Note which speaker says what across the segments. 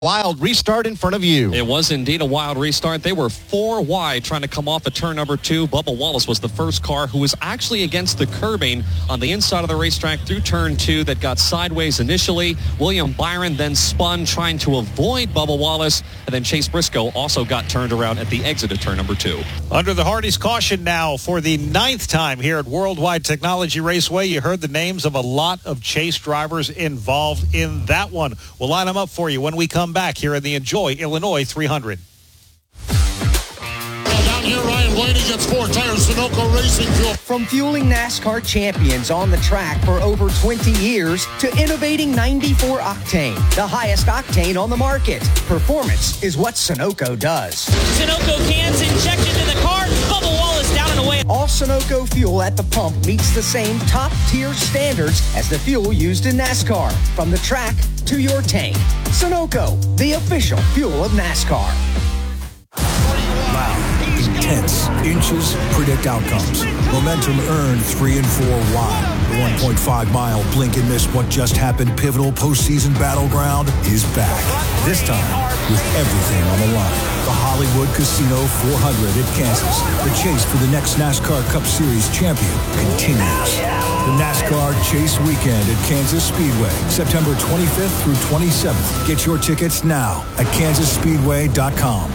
Speaker 1: Wild restart in front of you.
Speaker 2: It was indeed a wild restart. They were 4 wide trying to come off of turn number 2. Bubba Wallace was the first car who was actually against the curbing on the inside of the racetrack through turn 2 that got sideways initially. William Byron then spun trying to avoid Bubba Wallace, and then Chase Briscoe also got turned around at the exit of turn number 2.
Speaker 3: Under the Hardee's caution now for the 9th time here at Worldwide Technology Raceway. You heard the names of a lot of Chase drivers involved in that one. We'll line them up for you when we come back here in the Enjoy Illinois 300.
Speaker 4: Down here, Ryan Blaney gets 4 tires, Sunoco Racing Fuel.
Speaker 5: From fueling NASCAR champions on the track for over 20 years to innovating 94 octane, the highest octane on the market. Performance is what Sunoco does.
Speaker 6: Sunoco cans injected to the car. Bubba Wallace down and away.
Speaker 5: All Sunoco fuel at the pump meets the same top-tier standards as the fuel used in NASCAR. From the track to your tank. Sunoco, the official fuel of NASCAR.
Speaker 7: Loud, intense, inches, predict outcomes. Momentum earned 3 and 4 wide. The 1.5-mile blink and miss what just happened pivotal postseason battleground is back. This time with everything on the line. The Hollywood Casino 400 at Kansas. The chase for the next NASCAR Cup Series champion continues. The NASCAR Chase Weekend at Kansas Speedway, September 25th through 27th. Get your tickets now at kansasspeedway.com.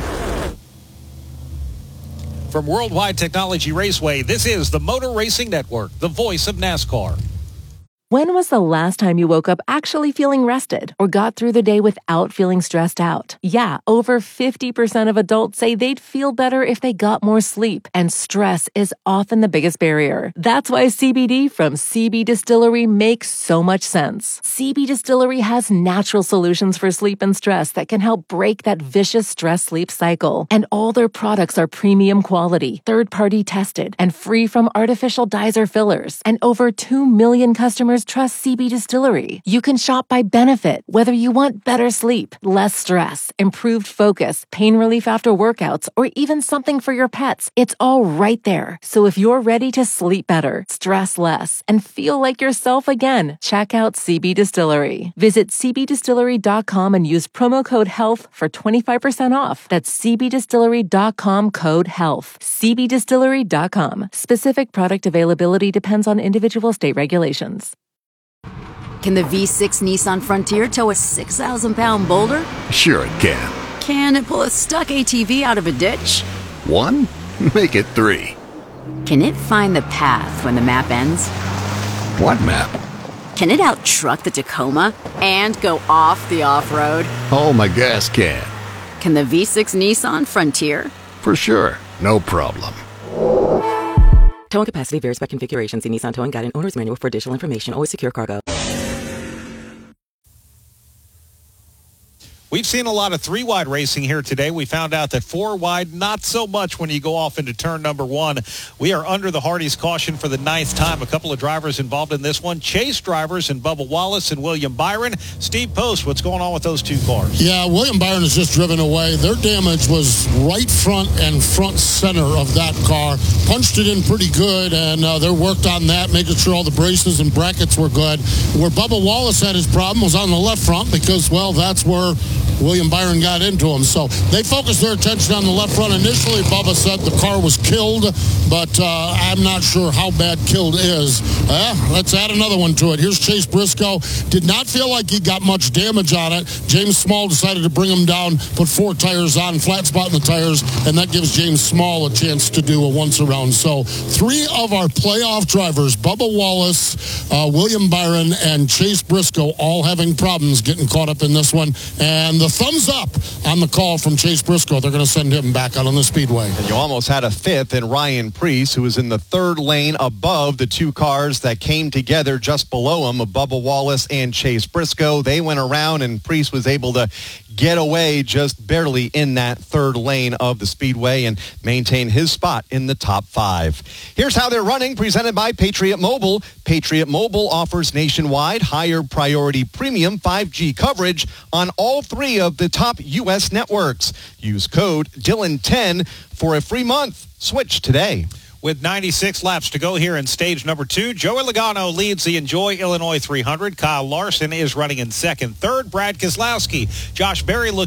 Speaker 3: From Worldwide Technology Raceway, this is the Motor Racing Network, the voice of NASCAR.
Speaker 8: When was the last time you woke up actually feeling rested or got through the day without feeling stressed out? Yeah, over 50% of adults say they'd feel better if they got more sleep, and stress is often the biggest barrier. That's why CBD from CB Distillery makes so much sense. CB Distillery has natural solutions for sleep and stress that can help break that vicious stress-sleep cycle. And all their products are premium quality, third-party tested, and free from artificial dyes or fillers. And over 2 million customers trust CB Distillery. You can shop by benefit, whether you want better sleep, less stress, improved focus, pain relief after workouts, or even something for your pets. It's all right there. So if you're ready to sleep better, stress less, and feel like yourself again, check out CB Distillery. Visit cbdistillery.com and use promo code HEALTH for 25% off. That's cbdistillery.com code HEALTH. cbdistillery.com. Specific product availability depends on individual state regulations.
Speaker 9: Can the V6 Nissan Frontier tow a 6,000-pound boulder?
Speaker 10: Sure it can.
Speaker 9: Can it pull a stuck ATV out of a ditch?
Speaker 10: 1? Make it 3.
Speaker 9: Can it find the path when the map ends?
Speaker 10: What map?
Speaker 9: Can it out-truck the Tacoma and go off the off-road?
Speaker 10: Oh, my gas can.
Speaker 9: Can the V6 Nissan Frontier?
Speaker 10: For sure. No problem.
Speaker 11: Towing capacity varies by configuration. See Nissan Towing Guide and Owner's Manual for additional information. Always secure cargo.
Speaker 3: We've seen a lot of 3-wide racing here today. We found out that 4-wide, not so much when you go off into turn number 1. We are under the Hardee's caution for the 9th time. A couple of drivers involved in this one. Chase drivers in Bubba Wallace and William Byron. Steve Post, what's going on with those 2 cars?
Speaker 4: Yeah, William Byron is just driven away. Their damage was right front and front center of that car. Punched it in pretty good, and they worked on that, making sure all the braces and brackets were good. Where Bubba Wallace had his problem was on the left front because, well, that's where William Byron got into him. So they focused their attention on the left front. Initially, Bubba said the car was killed, but I'm not sure how bad killed is. Let's add another one to it. Here's Chase Briscoe. Did not feel like he got much damage on it. James Small decided to bring him down, put 4 tires on, flat spot in the tires, and that gives James Small a chance to do a once-around. So 3 of our playoff drivers, Bubba Wallace, William Byron, and Chase Briscoe, all having problems getting caught up in this one. And the thumbs up on the call from Chase Briscoe. They're going to send him back out on the speedway.
Speaker 1: And you almost had a 5th in Ryan Preece, who was in the 3rd lane above the 2 cars that came together just below him, Bubba Wallace and Chase Briscoe. They went around, and Preece was able to get away just barely in that 3rd lane of the speedway and maintain his spot in the top 5. Here's how they're running, presented by Patriot Mobile. Patriot Mobile offers nationwide higher priority premium 5G coverage on all 3 of the top U.S. networks. Use code Dylan10 for a free month. Switch today.
Speaker 3: With 96 laps to go here in stage number 2, Joey Logano leads the Enjoy Illinois 300. Kyle Larson is running in second. Third, Brad Keselowski. Josh Berry looks